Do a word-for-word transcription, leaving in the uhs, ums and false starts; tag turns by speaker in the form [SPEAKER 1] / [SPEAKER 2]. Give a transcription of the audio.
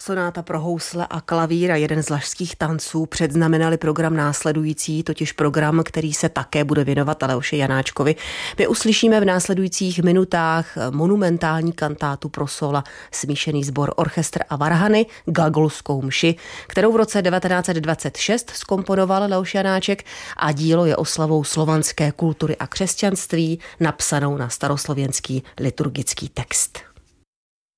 [SPEAKER 1] Sonáta pro housle a klavír a jeden z lašských tanců předznamenali program následující, totiž program, který se také bude věnovat Aleuši Janáčkovi. My uslyšíme v následujících minutách monumentální kantátu pro sola smíšený sbor Orchestr a varhany, Glagolskou mši, kterou v roce devatenáct set dvacet šest zkomponoval Aleuš Janáček a dílo je oslavou slovanské kultury a křesťanství napsanou na staroslověnský liturgický text.